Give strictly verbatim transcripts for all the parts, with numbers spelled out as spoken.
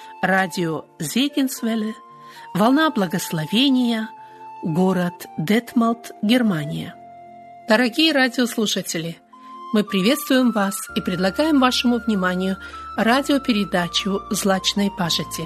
радио Зегенсвелле, волна благословения, город Детмалт, Германия. Дорогие радиослушатели, мы приветствуем вас и предлагаем вашему вниманию радиопередачу «Злачной пажити».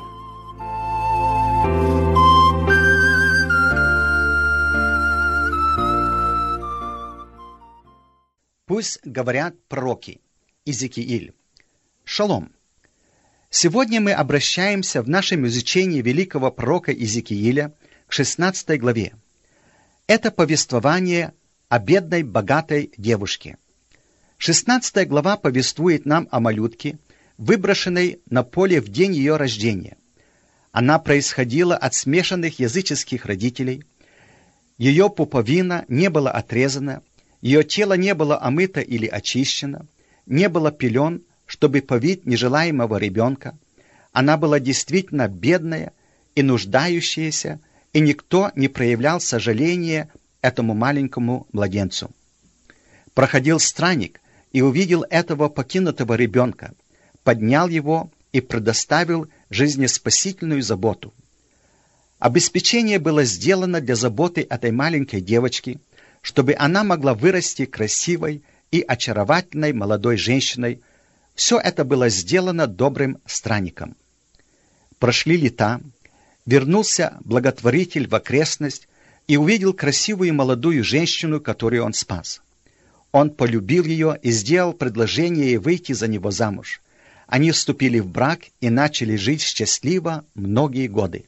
Пусть говорят пророки. Иезекииль. Шалом. Сегодня мы обращаемся в нашем изучении великого пророка Иезекииля к шестнадцатой главе. Это повествование о бедной, богатой девушке. шестнадцатая глава повествует нам о малютке, выброшенной на поле в день ее рождения. Она происходила от смешанных языческих родителей. Ее пуповина не была отрезана, ее тело не было омыто или очищено, не было пелен, чтобы повить нежелаемого ребенка. Она была действительно бедная и нуждающаяся, и никто не проявлял сожаления этому маленькому младенцу. Проходил странник и увидел этого покинутого ребенка, поднял его и предоставил жизнеспасительную заботу. Обеспечение было сделано для заботы этой маленькой девочки, чтобы она могла вырасти красивой и очаровательной молодой женщиной. Все это было сделано добрым странником. Прошли лета, вернулся благотворитель в окрестность и увидел красивую молодую женщину, которую он спас. Он полюбил ее и сделал предложение ей выйти за него замуж. Они вступили в брак и начали жить счастливо многие годы.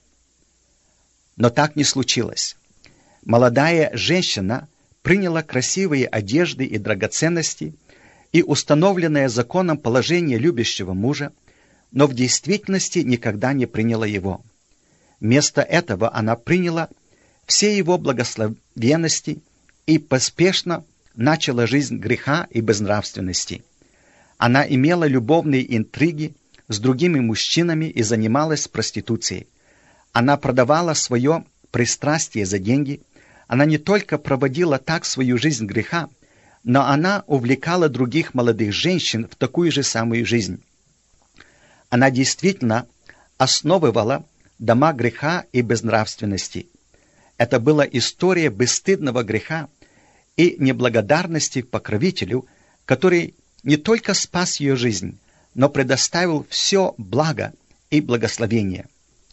Но так не случилось. Молодая женщина приняла красивые одежды и драгоценности и установленное законом положение любящего мужа, но в действительности никогда не приняла его. Вместо этого она приняла все его благословенности и поспешно начала жизнь греха и безнравственности. Она имела любовные интриги с другими мужчинами и занималась проституцией. Она продавала свое пристрастие за деньги. Она не только проводила так свою жизнь греха, но она увлекала других молодых женщин в такую же самую жизнь. Она действительно основывала дома греха и безнравственности. Это была история бесстыдного греха и неблагодарности к покровителю, который не только спас ее жизнь, но предоставил все благо и благословение.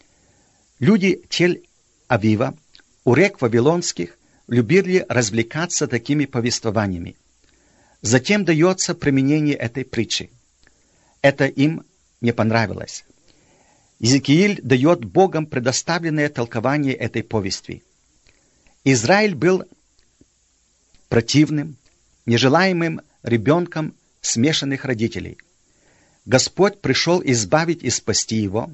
Люди Тель-Авива, у рек вавилонских, любили развлекаться такими повествованиями. Затем дается применение этой притчи. Это им не понравилось. Иезекииль дает Богом предоставленное толкование этой повести. Израиль был противным, нежелаемым ребенком смешанных родителей. Господь пришел избавить и спасти его,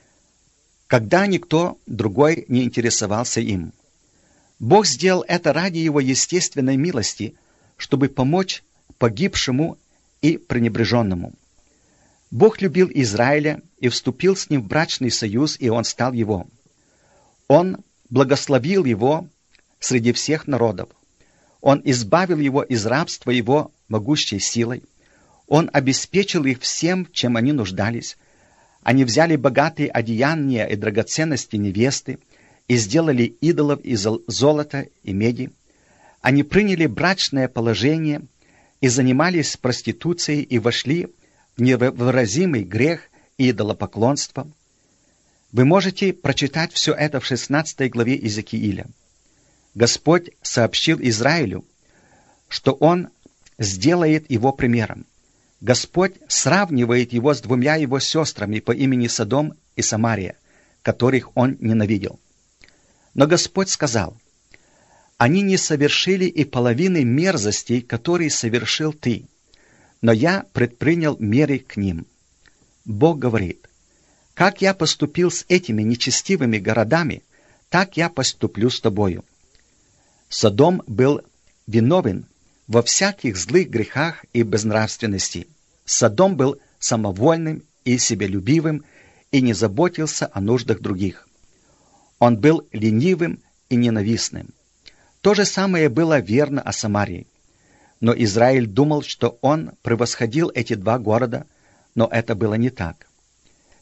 когда никто другой не интересовался им. Бог сделал это ради его естественной милости, чтобы помочь погибшему и пренебреженному. Бог любил Израиля и вступил с ним в брачный союз, и он стал его. Он благословил его среди всех народов. Он избавил его из рабства его могущей силой. Он обеспечил их всем, чем они нуждались. Они взяли богатые одеяния и драгоценности невесты и сделали идолов из золота и меди. Они приняли брачное положение и занимались проституцией и вошли в невыразимый грех и идолопоклонство. Вы можете прочитать все это в шестнадцатой главе Иезекииля. Господь сообщил Израилю, что Он сделает его примером. Господь сравнивает его с двумя его сестрами по имени Содом и Самария, которых он ненавидел. Но Господь сказал: «Они не совершили и половины мерзостей, которые совершил ты, но я предпринял меры к ним». Бог говорит: «Как я поступил с этими нечестивыми городами, так я поступлю с тобою». Содом был виновен во всяких злых грехах и безнравственности. Содом был самовольным и себелюбивым и не заботился о нуждах других. Он был ленивым и ненавистным. То же самое было верно о Самарии. Но Израиль думал, что он превосходил эти два города, но это было не так.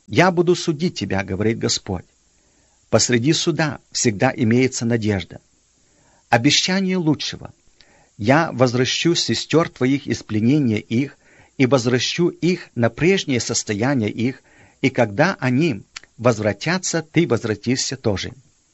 «Я буду судить тебя, говорит Господь. Посреди суда всегда имеется надежда. Обещание лучшего. Я возвращу сестер твоих из пленения их и возвращу их на прежнее состояние их, и когда они возвратятся, ты возвратишься тоже».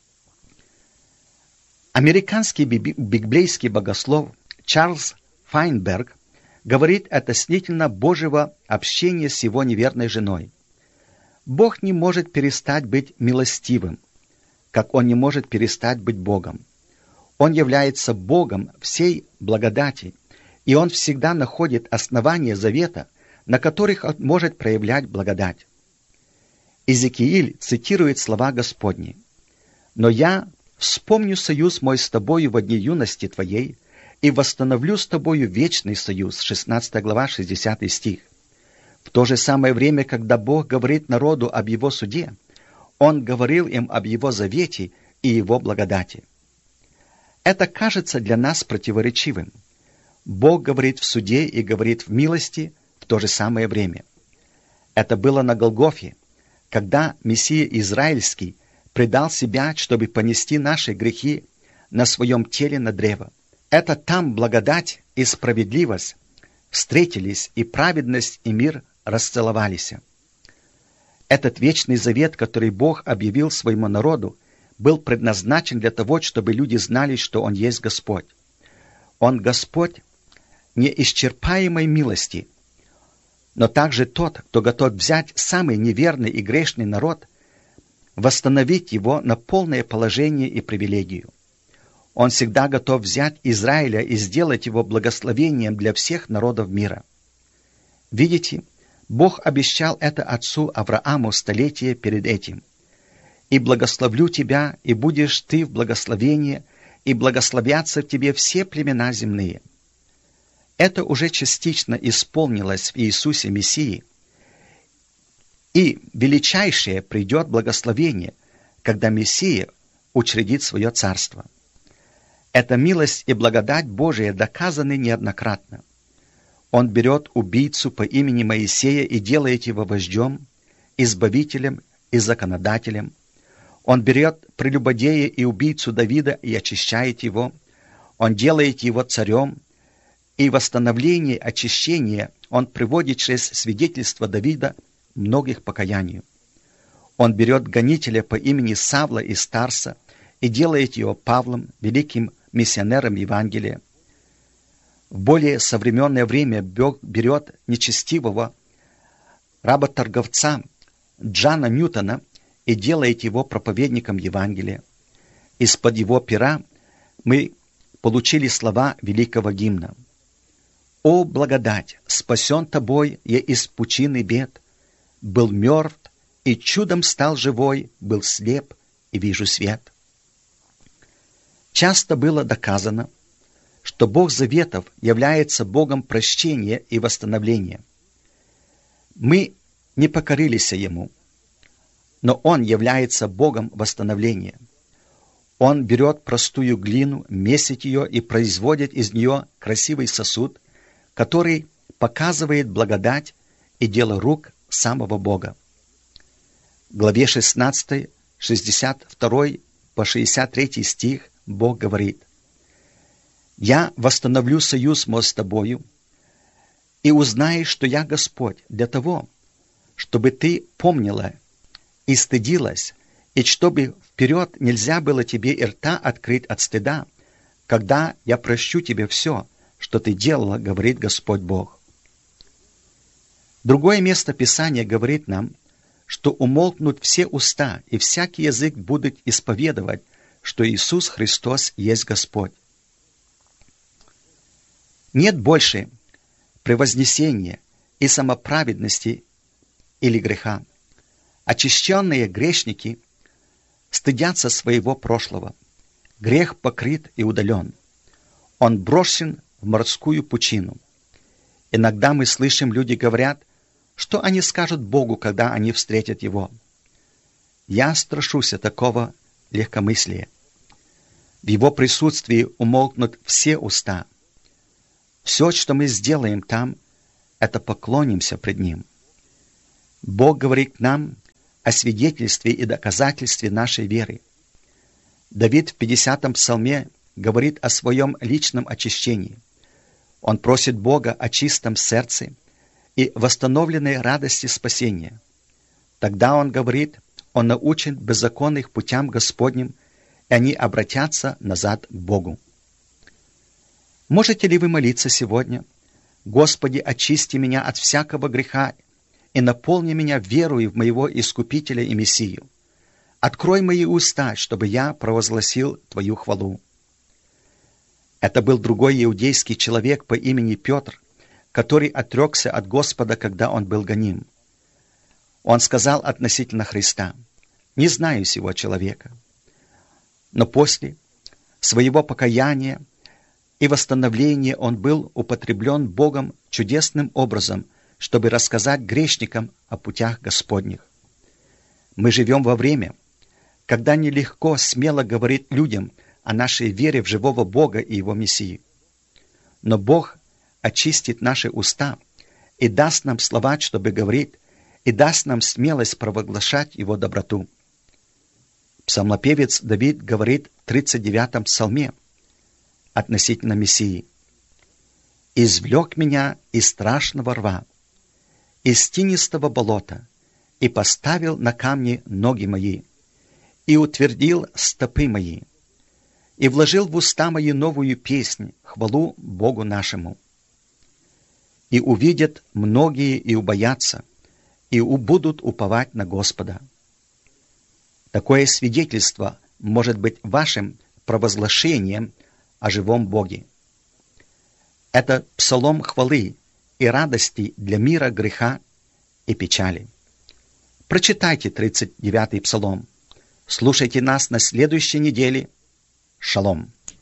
Американский библейский богослов Чарльз Файнберг говорит относительно Божьего общения с его неверной женой. Бог не может перестать быть милостивым, как Он не может перестать быть Богом. Он является Богом всей благодати, и Он всегда находит основания завета, на которых Он может проявлять благодать. Иезекииль цитирует слова Господни: «Но я вспомню союз мой с тобою во дни юности твоей и восстановлю с тобою вечный союз». шестнадцатая глава, шестидесятый стих. В то же самое время, когда Бог говорит народу об Его суде, Он говорил им об Его завете и Его благодати. Это кажется для нас противоречивым. Бог говорит в суде и говорит в милости в то же самое время. Это было на Голгофе, когда Мессия Израильский предал себя, чтобы понести наши грехи на своем теле на древо. Это там благодать и справедливость встретились, и праведность и мир расцеловались. Этот вечный завет, который Бог объявил своему народу, был предназначен для того, чтобы люди знали, что Он есть Господь. Он Господь неисчерпаемой милости, но также тот, кто готов взять самый неверный и грешный народ, восстановить его на полное положение и привилегию. Он всегда готов взять Израиля и сделать его благословением для всех народов мира. Видите, Бог обещал это отцу Аврааму столетия перед этим. «И благословлю тебя, и будешь ты в благословении, и благословятся в тебе все племена земные». Это уже частично исполнилось в Иисусе Мессии, и величайшее придет благословение, когда Мессия учредит свое царство. Эта милость и благодать Божия доказаны неоднократно. Он берет убийцу по имени Моисея и делает его вождем, избавителем и законодателем. Он берет прелюбодея и убийцу Давида и очищает его. Он делает его царем, и восстановление очищения он приводит через свидетельство Давида многих покаянию. Он берет гонителя по имени Савла из Тарса и делает его Павлом, великим миссионером Евангелия. В более современное время Бог берет нечестивого работорговца Джана Ньютона и делает его проповедником Евангелия. Из-под его пера мы получили слова великого гимна: «О, благодать, спасен тобой я из пучины бед, был мертв и чудом стал живой, был слеп и вижу свет». Часто было доказано, что Бог заветов является Богом прощения и восстановления. Мы не покорились Ему, но Он является Богом восстановления. Он берет простую глину, месит ее и производит из нее красивый сосуд, который показывает благодать и дело рук самого Бога. В главе шестнадцатой, шестьдесят второй по шестьдесят третий стих Бог говорит: «Я восстановлю союз мой с тобою, и узнаешь, что я Господь, для того, чтобы ты помнила и стыдилась, и чтобы вперед нельзя было тебе и рта открыть от стыда, когда я прощу тебе все, что ты делала, говорит Господь Бог». Другое место Писания говорит нам, что умолкнут все уста, и всякий язык будет исповедовать, что Иисус Христос есть Господь. Нет больше превознесения и самоправедности или греха. Очищенные грешники стыдятся своего прошлого. Грех покрыт и удален. Он брошен в морскую пучину. Иногда мы слышим, люди говорят, что они скажут Богу, когда они встретят Его. Я страшусь такого легкомыслия. В Его присутствии умолкнут все уста. Все, что мы сделаем там, это поклонимся пред Ним. Бог говорит нам о свидетельстве и доказательстве нашей веры. Давид в пятидесятом псалме говорит о своем личном очищении. Он просит Бога о чистом сердце и восстановленной радости спасения. Тогда он говорит, он научен беззаконных путям Господним, и они обратятся назад к Богу. Можете ли вы молиться сегодня? Господи, очисти меня от всякого греха и наполни меня верою в моего Искупителя и Мессию. Открой мои уста, чтобы я провозгласил Твою хвалу. Это был другой иудейский человек по имени Петр, который отрекся от Господа, когда он был гоним. Он сказал относительно Христа: «Не знаю сего человека». Но после своего покаяния и восстановления он был употреблен Богом чудесным образом, чтобы рассказать грешникам о путях Господних. Мы живем во время, когда нелегко смело говорить людям о нашей вере в живого Бога и Его Мессию. Но Бог очистит наши уста и даст нам слова, чтобы говорить, и даст нам смелость провозглашать Его доброту. Псалмопевец Давид говорит в тридцать девятом псалме относительно Мессии: «Извлек меня из страшного рва, из тинистого болота, и поставил на камни ноги мои, и утвердил стопы мои, и вложил в уста мои новую песнь, хвалу Богу нашему. И увидят многие и убоятся, и будут уповать на Господа». Такое свидетельство может быть вашим провозглашением о живом Боге. Это псалом хвалы и радости для мира греха и печали. Прочитайте тридцать девятый псалом. Слушайте нас на следующей неделе. Шалом.